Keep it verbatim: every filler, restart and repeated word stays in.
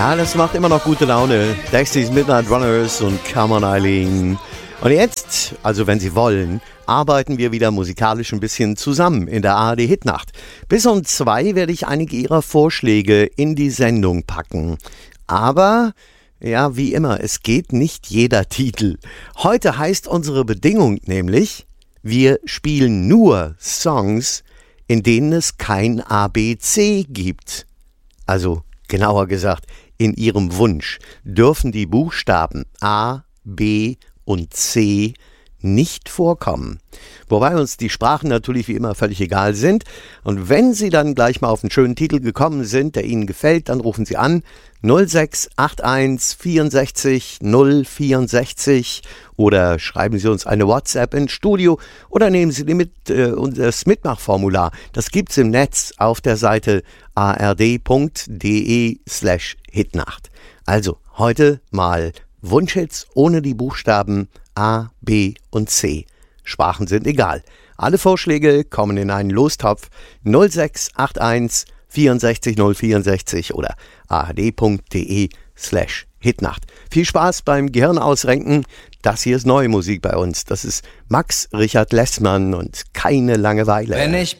Ja, das macht immer noch gute Laune. Dexys Midnight Runners und Come on Eileen. Und jetzt, also wenn Sie wollen, arbeiten wir wieder musikalisch ein bisschen zusammen in der A R D Hitnacht. Bis um zwei werde ich einige Ihrer Vorschläge in die Sendung packen. Aber, ja, wie immer, es geht nicht jeder Titel. Heute heißt unsere Bedingung nämlich, wir spielen nur Songs, in denen es kein A B C gibt. Also, genauer gesagt, in Ihrem Wunsch dürfen die Buchstaben A, B und C nicht vorkommen. Wobei uns die Sprachen natürlich wie immer völlig egal sind. Und wenn Sie dann gleich mal auf einen schönen Titel gekommen sind, der Ihnen gefällt, dann rufen Sie an null sechs acht eins vierundsechzig null vierundsechzig oder schreiben Sie uns eine WhatsApp ins Studio oder nehmen Sie mit, äh, das Mitmachformular. Das gibt's im Netz auf der Seite ard.de slash Hitnacht. Also heute mal Wunschhits ohne die Buchstaben A, B und C. Sprachen sind egal. Alle Vorschläge kommen in einen Lostopf null sechs acht eins vierundsechzig null vierundsechzig oder ard.de slash Hitnacht. Viel Spaß beim Gehirnausrenken. Das hier ist neue Musik bei uns. Das ist Max Richard Lessmann und keine Langeweile. Wenn ich